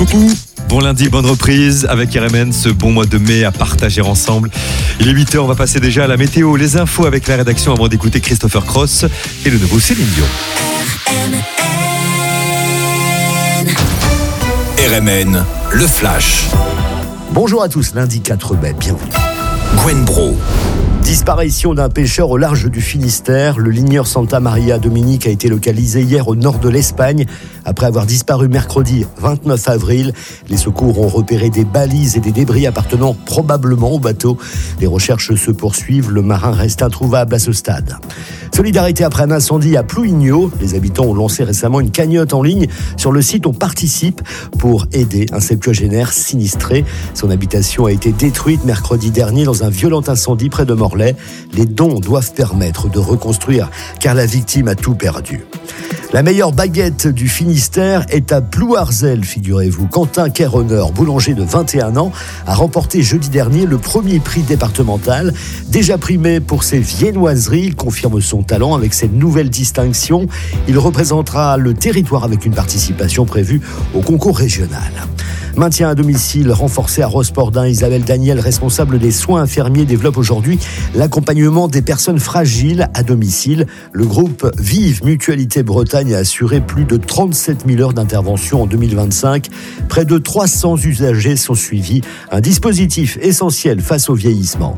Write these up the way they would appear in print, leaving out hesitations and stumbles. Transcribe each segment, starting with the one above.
Coucou, bon lundi, bonne reprise avec RMN, ce bon mois de mai à partager ensemble. Il est 8h, on va passer déjà à la météo, les infos avec la rédaction avant d'écouter Christopher Cross et le nouveau Céline Dion. RMN, le flash. Bonjour à tous, lundi 4 mai, bienvenue. Gwen Bro. Disparition d'un pêcheur au large du Finistère. Le ligneur Santa Maria Dominique a été localisé hier au nord de l'Espagne. Après avoir disparu mercredi 29 avril, les secours ont repéré des balises et des débris appartenant probablement au bateau. Les recherches se poursuivent, le marin reste introuvable à ce stade. Solidarité après un incendie à Plouigneau. Les habitants ont lancé récemment une cagnotte en ligne. Sur le site, on participe pour aider un septuagénaire sinistré. Son habitation a été détruite mercredi dernier dans un violent incendie près de Morlaix. Les dons doivent permettre de reconstruire car la victime a tout perdu. La meilleure baguette du Finistère est à Plouarzel, figurez-vous. Quentin Kerhonner, boulanger de 21 ans, a remporté jeudi dernier le premier prix départemental. Déjà primé pour ses viennoiseries, il confirme son talent avec cette nouvelle distinction. Il représentera le territoire avec une participation prévue au concours régional. Maintien à domicile renforcé à Rospordin. Isabelle Daniel, responsable des soins infirmiers, développe aujourd'hui l'accompagnement des personnes fragiles à domicile. Le groupe Vive Mutualité Bretagne a assuré plus de 37 000 heures d'intervention en 2025. Près de 300 usagers sont suivis. Un dispositif essentiel face au vieillissement.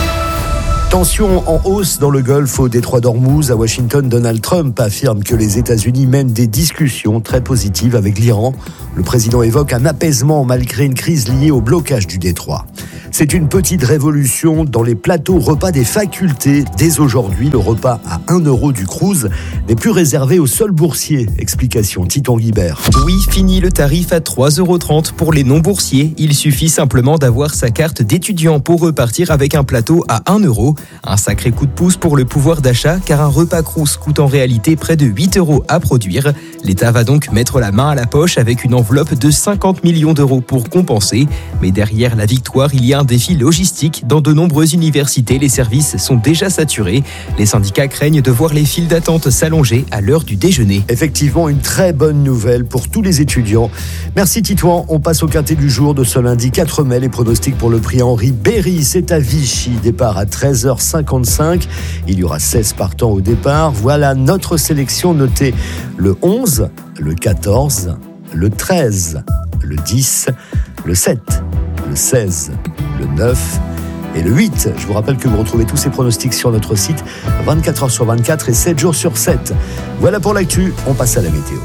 Tension en hausse dans le Golfe au détroit d'Ormuz. À Washington, Donald Trump affirme que les États-Unis mènent des discussions très positives avec l'Iran. Le président évoque un apaisement malgré une crise liée au blocage du détroit. C'est une petite révolution dans les plateaux repas des facultés. Dès aujourd'hui, le repas à 1 € du Cruz n'est plus réservé aux seuls boursiers. Explication Titon Guibert. Oui, fini le tarif à 3,30 € pour les non-boursiers. Il suffit simplement d'avoir sa carte d'étudiant pour repartir avec un plateau à 1 €. Un sacré coup de pouce pour le pouvoir d'achat, car un repas Cruz coûte en réalité près de 8 € à produire. L'État va donc mettre la main à la poche avec une enveloppe de 50 millions d'euros pour compenser. Mais derrière la victoire, il y a un défi logistique. Dans de nombreuses universités, les services sont déjà saturés. Les syndicats craignent de voir les files d'attente s'allonger à l'heure du déjeuner. Effectivement, une très bonne nouvelle pour tous les étudiants. Merci Titouan. On passe au quintet du jour de ce lundi 4 mai. Les pronostics pour le prix Henri Berry, c'est à Vichy. Départ à 13h55. Il y aura 16 partants au départ. Voilà notre sélection. Notez le 11, le 14, le 13, le 10, le 7, le 16, le 9 et le 8. Je vous rappelle que vous retrouvez tous ces pronostics sur notre site 24h sur 24 et 7 jours sur 7. Voilà pour l'actu, on passe à la météo.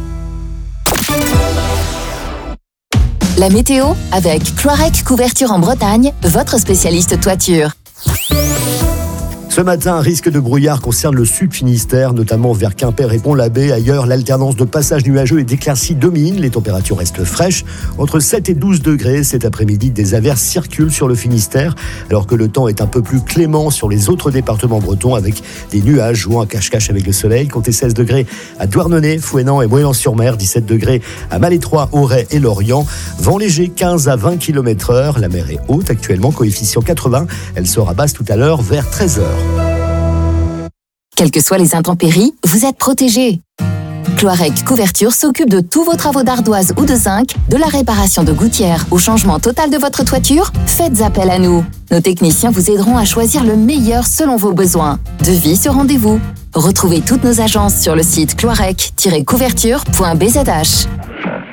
La météo avec Cloirec Couverture en Bretagne, votre spécialiste toiture. Ce matin, un risque de brouillard concerne le sud Finistère, notamment vers Quimper et Pont-l'Abbé. Ailleurs, l'alternance de passages nuageux et d'éclaircies domine. Les températures restent fraîches, entre 7 et 12 degrés. Cet après-midi, des averses circulent sur le Finistère, alors que le temps est un peu plus clément sur les autres départements bretons, avec des nuages jouant à cache-cache avec le soleil. Comptez 16 degrés à Douarnenez, Fouesnant et Moëlan-sur-Mer, 17 degrés à Malétroit, Auray et Lorient. Vent léger, 15 à 20 km/h. La mer est haute actuellement, coefficient 80. Elle sera basse tout à l'heure vers 13h. Quelles que soient les intempéries, vous êtes protégés. Cloirec Couverture s'occupe de tous vos travaux d'ardoise ou de zinc, de la réparation de gouttières au changement total de votre toiture. Faites appel à nous. Nos techniciens vous aideront à choisir le meilleur selon vos besoins. Devis sur rendez-vous. Retrouvez toutes nos agences sur le site cloirec-couverture.bzh.